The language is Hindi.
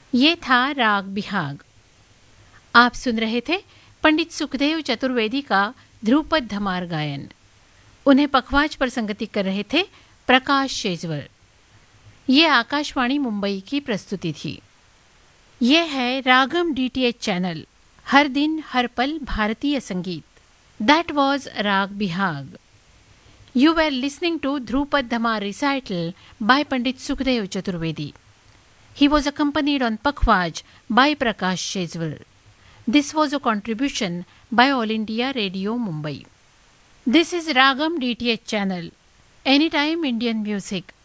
ये था राग बिहाग। आप सुन रहे थे पंडित सुखदेव चतुर्वेदी का ध्रुपद धमार गायन। उन्हें पखवाज पर संगति कर रहे थे प्रकाश शेजवर। ये आकाशवाणी मुंबई की प्रस्तुति थी। ये है रागम डीटीएच चैनल, हर दिन हर पल भारतीय संगीत। दैट वॉज राग Bihag. You were listening to Dhrupad Dhamar recital by Pandit Sukhdev Chaturvedi. He was accompanied on Pakhwaj by Prakash Shezwal. This was a contribution by All India Radio Mumbai. This is Ragam DTH channel, Anytime Indian Music.